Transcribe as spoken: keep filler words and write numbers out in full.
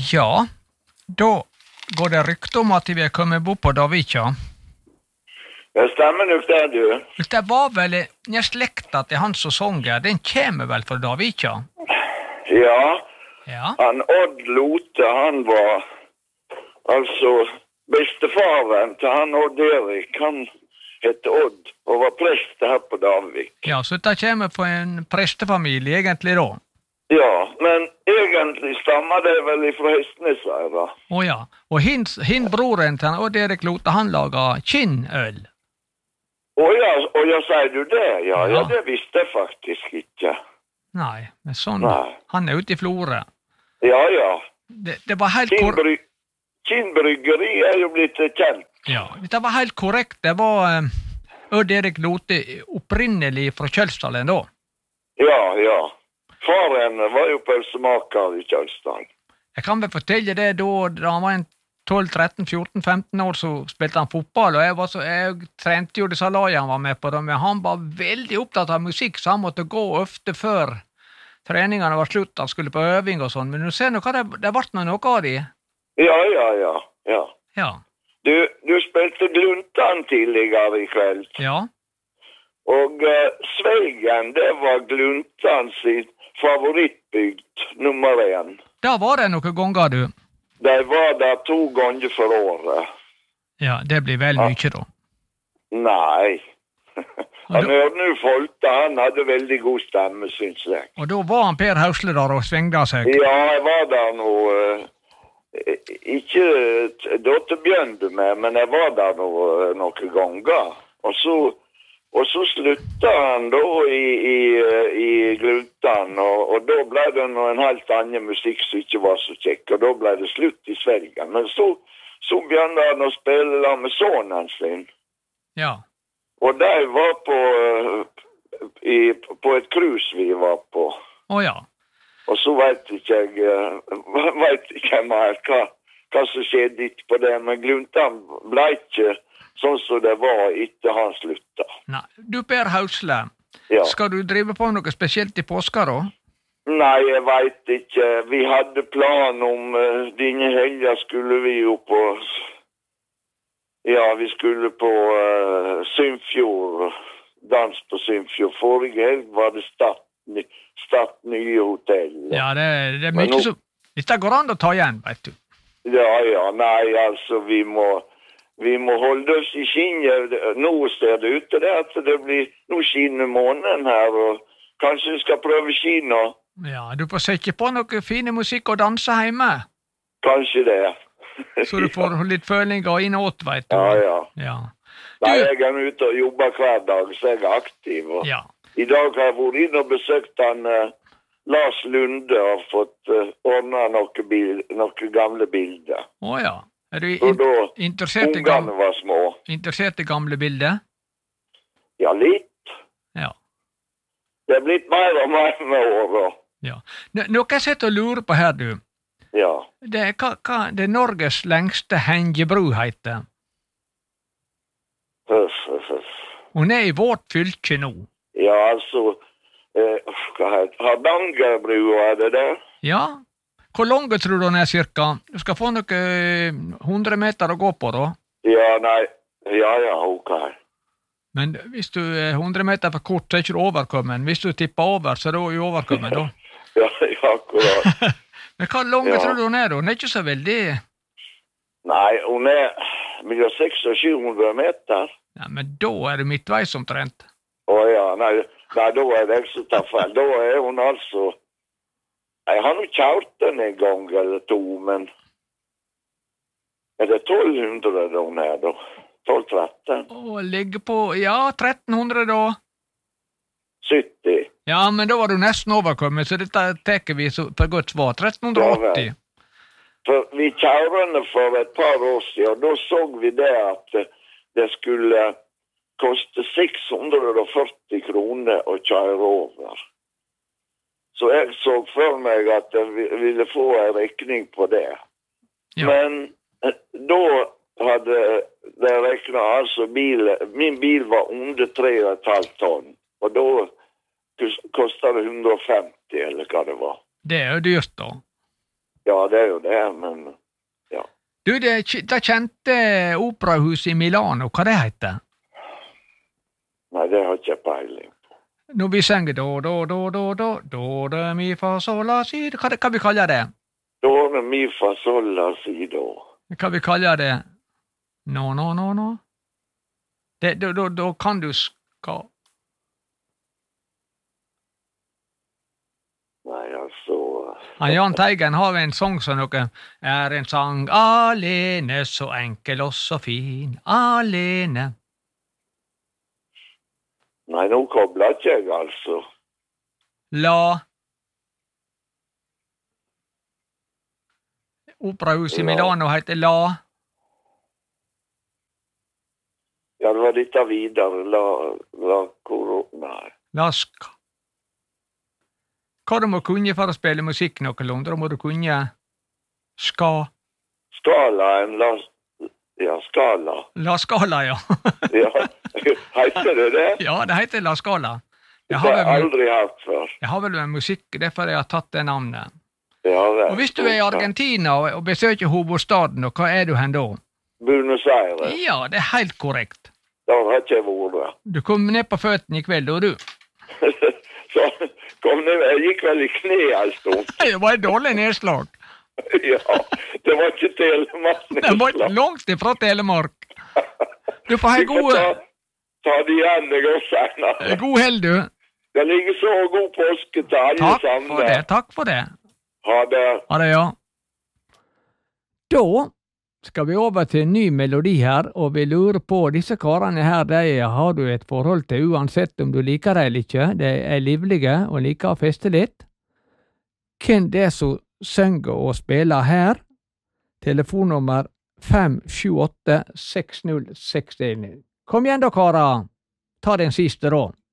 Ja, da går det rykte om at vi er kommet bort på Davica. Det stemmer nok det, du. Det var vel en slekta til han som sanger, den kommer vel fra Davica? Ja, Ja. han Odd Lote, han var altså bestefaren til han Odd Erik, han hette Odd og var prest her på Davik. Ja, så det kommer fra en prestefamilie egentlig da. Ja, men egentlig stammer det vel ifra Hestnesøyra. Å ja, og hin, hin broren til han Odd Erik Lote, han lager kinnøl. Å ja, og ja, sier du det? Ja, ja, Ja. det visste jeg faktisk ikke. Nei, men sånn, Nei. han er ute i Flore. Ja, ja. Det, det var helt kor... Kinnbry Kinnbryggeri er jo blitt kjent. Ja, det var helt korrekt. Det var eh, Odd Erik Lote opprinnelig fra Kjølsdalen da. Ja, ja. Faren var jo pølsemaker i Kjølsdalen. Jeg kan vel fortelle det da, da han var en tolv, tretten, fjorten, femten år, så spilte han fotball, og jeg, var så, jeg trente jo disse lagene han var med på det, men han var veldig opptatt av musikk, så han måtte gå ofte før treningene var slutt, han skulle på øving og sånn, men du ser nå hva det, det ble noe av de. Ja, ja, ja, ja. Ja. Du, du spilte Gluntan tidligere i kveld, Ja. og uh, Sveigen, det var Gluntan sin favorittbygd, nummer en. Da var det noen ganger, du. De var der to ganger for året. Ja, det blir vel mye da. Nei. Han da- hørte jo Folta, han hadde veldig god stemme, synes jeg. Og da var han Per Hausle der og svengde seg. Ja, jeg var der nå, uh, ikke t- da til begynte med, men jeg var der nå uh, noen ganger. Og så, og så slutta han da i, i, uh, i Gluntan, og, og da ble det noe en helt annen musikk som ikke var så kjekk, og da ble det slutt i Sverige. Men så, så begynte han å spille da med sonen sin. Ja. Og de var på, uh, i, på et krus vi var på. Å ja. Og så vet ikke jeg, uh, vet ikke jeg mer hva, hva som skjedde etterpå det, men Gluntan ble ikke sånn som det var etter han slutta. Nei. Du, Per Hausle, Ja. skal du drive på noe spesielt i påska da? Nei, jeg vet ikke. Vi hadde plan om uh, denne helga skulle vi jo på, ja, vi skulle på uh, Symfjord, dans på Symfjord. Forrige helg var det Stad, Stad nye hotell. Ja, det, det er Men mye nå- som... Dette går an å ta igjen, vet du. Ja, ja, nei, altså, vi må, vi må holde oss i skinnet. Nå ser det ut til det at det blir, nå skinner månen her, og kanskje vi skal prøve kino. Ja, du får sette på noe fine musikk og danse hjemme, Kanskje det. så du får litt følinger innåt, vet du. Ja, ja. Ja. Nei, Du- jeg er ute og jobber hver dag, så jeg er aktiv. Og Ja. i dag har jeg vært inn og besøkt han uh, Lars Lunde og fått uh, ordnet noen, bil, noen gamle bilder. Å ja. Er du Og in da interessert, i ungene gamle, var små. interessert i gamle bilder? Ja, litt. Ja. Det er blitt mer og mer med året. Ja. Nå- Noe jeg sitter og lurer på her, du. Ja. Det er hva, hva det er Norges lengste hengebru heter. Huff, huff, huff. Hun er i vårt fylke nå. Ja, altså, eh, hva heter Hardangerbrua, er det det? Ja. Hvor lang tror du den er cirka? Du skal få noe hundre meter å gå på da. Ja, nei, ja, ja, ok. Men hvis du er hundre meter for kort, så er ikke du overkommen. Hvis du tipper over, så er du jo overkommen da. Ja, ja, akkurat. Men hva lang Ja. tror du hun er da? Hun er ikke så veldig... Nei, hun er mellom seks og sju hundre meter. Ja, men da er du midtveis omtrent. Å ja, nei, nei, da er det ikke så tatt feil. Da er hun altså... Jeg har nå kjørt den en gang eller to, men... Er det tolv hundre da hun er da? tolv tretten? Å, ligge på... Ja, tretten hundre da. sytti? Ja, men da var du nesten overkommet, så dette teker vi så på godt svar. tretten åtti. For vi kjørende for et par år siden, da så vi det at det skulle koste seks hundre og førti kroner å kjøre over. Så jeg så for meg at jeg ville få en regning på det. Ja. Men eh, da hadde det regnet, altså bil, min bil var under tre og et halvt tonn, og da kostet det hundre og femti, eller hva det var. Det er jo dyrt da. Ja, det er jo det, men ja. Du, det, det kjente operahuset i Milano, hva det heter? Nei, det har ikke jeg peiling på. Når vi synger do, do, do, do, do, do, do, mi, fa, sol, la, si, hva, hva vi kaller det? Do, do, mi, fa, sol, la, si, do. Hva vi kaller det? No, no, no, no. Det, da, da, da kan du ska... Nei, altså... Han Jan Teigen har en sang som noe er en sang alene, så enkel og så fin, alene. Nei, nå kobler ikke jeg, altså. La. Operahuset i Milano heter La. Ja, det var litt av videre. La, la, korona. La ska. Hva du må kunne for å spille musikk noenlunde? Da må du kunne ska. Skalaen, la... Ja, skala. La skala, ja. Ja, heter det det? Ja, det heter La skala. Det har jeg aldri hatt før. Jeg har vel en musikk, derfor jeg har tatt det navnet. Ja, det. Og hvis du er i Argentina og besøker hovedstaden, hva er du hen da? Buenos Aires. Ja, det er helt korrekt. Da har ikke jeg vært. Du kom ned på føttene i kveld, da, du. Så kom ned, jeg gikk vel i kne en stund. Det var et dårlig nedslag. Ja, det var ikke Telemark nedslag. Det var ikke langt ifra Telemark. Du får ha god... Ta, ta det igjen, det går senere. God held, du. Det ligger så god påske til alle takk sammen. For det, takk for det. Ha det. Ha det, ja. Da skal vi over til en ny melodi her, og vi lurer på, disse karene her, de har du et forhold til uansett om du liker det eller ikke. De er livlige og liker å feste litt. Hvem det er som synger og spiller her? Telefonnummer fem sju åtte seks null seks en. Kom igjen da, karer. Ta den siste da.